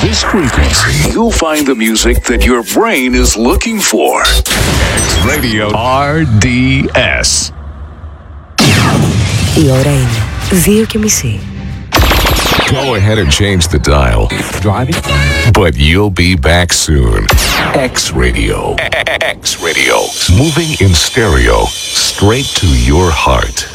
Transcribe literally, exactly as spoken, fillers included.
this frequency, you'll find the music that your brain is looking for. X Radio αρ ντι ες. Η ώρα είναι δύο και μισή. Go ahead and change the dial. Driving? But you'll be back soon. X Radio. X Radio. Moving in stereo. Straight to your heart.